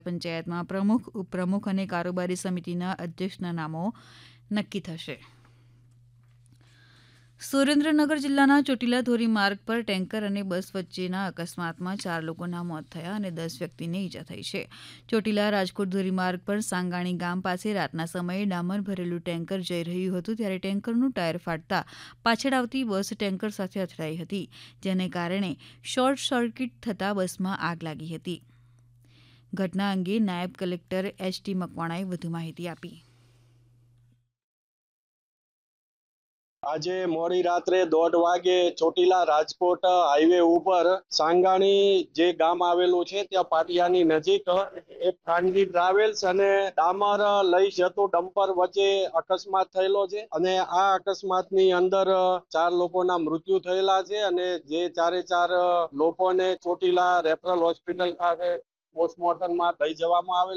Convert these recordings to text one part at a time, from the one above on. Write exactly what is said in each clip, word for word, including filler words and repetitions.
પંચાયતમાં પ્રમુખ ઉપપ્રમુખ અને કારોબારી સમિતિના અધ્યક્ષના નામો નક્કી થશે. સુરેન્દ્રનગર જિલ્લાના ચોટીલા ધોરીમાર્ગ પર ટેન્કર અને બસ વચ્ચેના અકસ્માતમાં ચાર લોકોના મોત થયા અને દસ વ્યક્તિને ઈજા થઈ છે. ચોટીલા રાજકોટ ધોરીમાર્ગ પર સાંગાણી ગામ પાસે રાતના સમયે ડામર ભરેલું ટેન્કર જઈ રહ્યું હતું ત્યારે ટેન્કરનું ટાયર ફાટતા પાછળ આવતી બસ ટેન્કર સાથે અથડાઈ હતી, જેને કારણે શોર્ટ સર્કિટ થતાં બસમાં આગ લાગી હતી. ઘટના અંગે નાયબ કલેક્ટર એચ ટી મકવાણાએ વધુ માહિતી આપી. આજે મોડી રાત્રે દોઢ વાગે ચોટીલા રાજકોટ હાઈવે ઉપર સાંગાણી જે ગામ આવેલું છે ત્યાં પાટિયાની નજીક એક ખાનગી ટ્રાવેલ્સ અને ડામર લઈ જતું ડમ્પર વચ્ચે અકસ્માત થયેલો છે અને આ અકસ્માતની અંદર ચાર લોકોના મૃત્યુ થયેલા છે અને જે ચારે ચાર લોકોને ચોટીલા રેફરલ હોસ્પિટલ ખાતે પોસ્ટમોર્ટમમાં લઈ જવામાં આવેલ.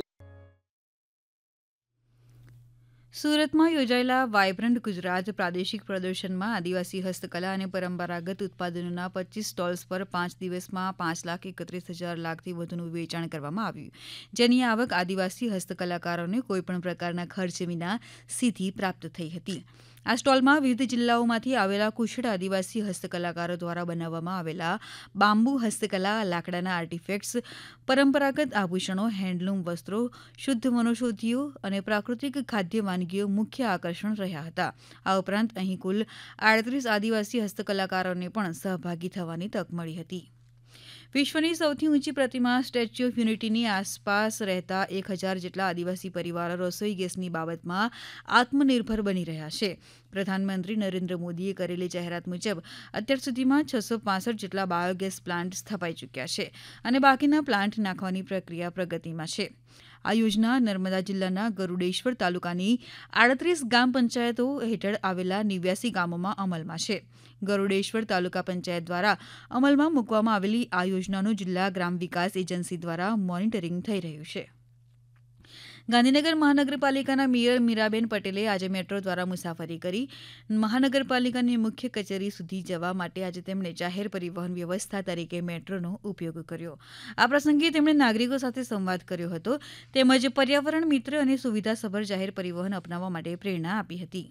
સુરતમાં યોજાયેલા વાયબ્રન્ટ ગુજરાત પ્રાદેશિક પ્રદર્શનમાં આદિવાસી હસ્તકલા અને પરંપરાગત ઉત્પાદનોના પચીસ સ્ટોલ્સ પર પાંચ દિવસમાં પાંચ લાખ એકત્રીસ હજાર લાખથી વધુનું વેચાણ કરવામાં આવ્યું, જેની આવક આદિવાસી હસ્તકલાકારોને કોઈપણ પ્રકારના ખર્ચ વિના સીધી પ્રાપ્ત થઈ હતી. આ સ્ટોલમાં વિવિધ જિલ્લાઓમાંથી આવેલા કુશળ આદિવાસી હસ્તકલાકારો દ્વારા બનાવવામાં આવેલા બાંબુ હસ્તકલા, લાકડાના આર્ટિફેક્ટ્સ, પરંપરાગત આભૂષણો, હેન્ડલૂમ વસ્ત્રો, શુદ્ધ વનૌષધિઓ અને પ્રાકૃતિક ખાદ્ય વાનગીઓ મુખ્ય આકર્ષણ રહ્યા હતા. આ ઉપરાંત અહીં કુલ આડત્રીસ આદિવાસી હસ્તકલાકારોને પણ સહભાગી થવાની તક મળી હતી. વિશ્વની સૌથી ઊંચી પ્રતિમા સ્ટેચ્યુ ઓફ યુનિટીની આસપાસ રહેતા એક હજાર જેટલા આદિવાસી પરિવારો રસોઈ ગેસની બાબતમાં આત્મનિર્ભર બની રહ્યા છે. પ્રધાનમંત્રી નરેન્દ્ર મોદીએ કરેલી જાહેરાત મુજબ અત્યાર સુધીમાં છસો પાસઠ જેટલા બાયોગેસ પ્લાન્ટ સ્થપાઈ ચૂક્યા છે અને બાકીના પ્લાન્ટ નાખવાની પ્રક્રિયા પ્રગતિમાં છે. આ યોજના નર્મદા જિલ્લાના ગરૂડેશ્વર તાલુકાની આડત્રીસ ગ્રામ પંચાયતો હેઠળ આવેલા નેવ્યાસી ગામોમાં અમલમાં છે. ગરૂડેશ્વર તાલુકા પંચાયત દ્વારા અમલમાં મૂકવામાં આવેલી આ યોજનાનું જિલ્લા ગ્રામ વિકાસ એજન્સી દ્વારા મોનિટરિંગ થઈ રહ્યું છે. ગાંધીનગર મહાનગરપાલિકાના મેયર મીરાબેન પટેલે આજે મેટ્રો દ્વારા મુસાફરી કરી મહાનગરપાલિકાની મુખ્ય કચેરી સુધી જવા માટે આજે તેમણે જાહેર પરિવહન વ્યવસ્થા તરીકે મેટ્રોનો ઉપયોગ કર્યો. આ પ્રસંગે તેમણે નાગરિકો સાથે સંવાદ કર્યો હતો તેમજ પર્યાવરણ મિત્ર અને સુવિધાસભર જાહેર પરિવહન અપનાવવા માટે પ્રેરણા આપી હતી.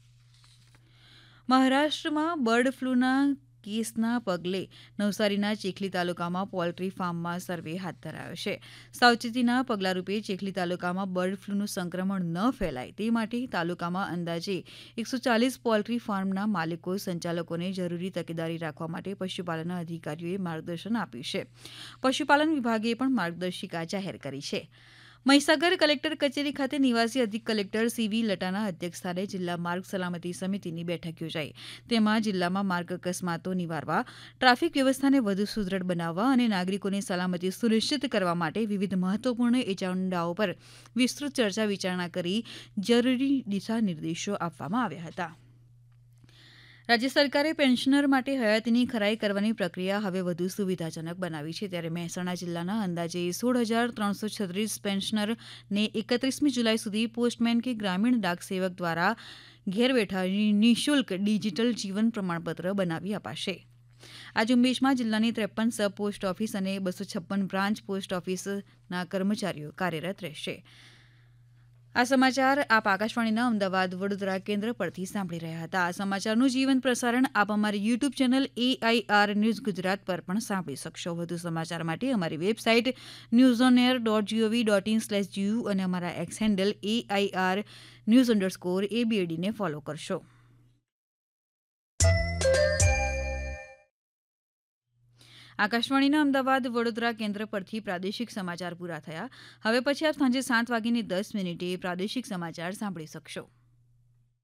મહારાષ્ટ્રમાં બર્ડ ફ્લૂના કેસના પગલે નવસારીના ચીખલી તાલુકામાં પોલ્ટ્રી ફાર્મમાં સર્વે હાથ ધરાયો છે. સાવચેતીના પગલારૂપે ચીખલી તાલુકામાં બર્ડ ફ્લૂનું સંક્રમણ ન ફેલાય તે માટે તાલુકામાં અંદાજે એકસો ચાલીસ પોલ્ટ્રી ફાર્મના માલિકો સંચાલકોને જરૂરી તકેદારી રાખવા માટે પશુપાલન અધિકારીઓએ માર્ગદર્શન આપ્યું છે. પશુપાલન વિભાગે પણ માર્ગદર્શિકા જાહેર કરી છે. મહીસાગર કલેક્ટર કચેરી ખાતે નિવાસી અધિક કલેક્ટર સીવી લટાના અધ્યક્ષસ્થાને જિલ્લા માર્ગ સલામતી સમિતિની બેઠક યોજાઈ. તેમાં જિલ્લામાં માર્ગ અકસ્માતો નિવારવા, ટ્રાફિક વ્યવસ્થાને વધુ સુદૃઢ બનાવવા અને નાગરિકોની સલામતી સુનિશ્ચિત કરવા માટે વિવિધ મહત્વપૂર્ણ એજન્ડાઓ પર વિસ્તૃત ચર્ચા વિચારણા કરી જરૂરી દિશા નિર્દેશો આપવામાં આવ્યા હતા. રાજ્ય સરકારે પેન્શનર માટે હયાતીની ખરાઈ કરવાની પ્રક્રિયા હવે વધુ સુવિધાજનક બનાવી છે. ત્યારે મહેસાણા જિલ્લાના અંદાજે સોળ હજાર ત્રણસો છત્રીસ પેન્શનરને એકત્રીસમી જુલાઈ સુધી પોસ્ટમેન કે ગ્રામીણ ડાક સેવક દ્વારા ઘેર બેઠા નિઃશુલ્ક ડિજીટલ જીવન પ્રમાણપત્ર બનાવી અપાશે. આ ઝુંબેશમાં જિલ્લાની ત્રેપન સબ પોસ્ટ ઓફિસ અને બસો છપ્પન બ્રાન્ચ પોસ્ટ ઓફિસના કર્મચારીઓ કાર્યરત રહેશે. આ સમાચાર આપ આકાશવાણીના અમદાવાદ વડોદરા કેન્દ્ર પરથી સાંભળી રહ્યા હતા. આ સમાચારનું જીવંત પ્રસારણ આપ અમારી YouTube channel AIR news Gujarat પર પણ સાંભળી શકશો. વધુ સમાચાર માટે અમારી website news on air dot GOV dot in slash GU અને અમારા x handle AIR news underscore એબીએડીને follow કરશો. આકાશવાણીના અમદાવાદ વડોદરા કેન્દ્ર પરથી પ્રાદેશિક સમાચાર પૂરા થયા. હવે પછી આપ સાંજે સાત વાગીને દસ મિનિટે પ્રાદેશિક સમાચાર સાંભળી શકશો.